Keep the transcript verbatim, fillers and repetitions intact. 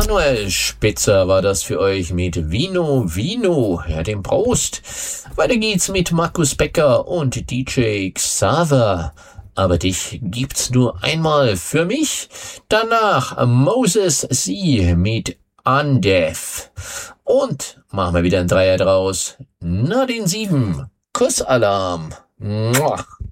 Manuel Spitzer war das für euch mit Vino Vino, ja, dem Prost. Weiter geht's mit Markus Becker und D J Xaver. Aber dich gibt's nur einmal für mich. Danach Moses C. mit Undeaf. Und machen wir wieder ein Dreier draus. Na den sieben. Kussalarm. Muah.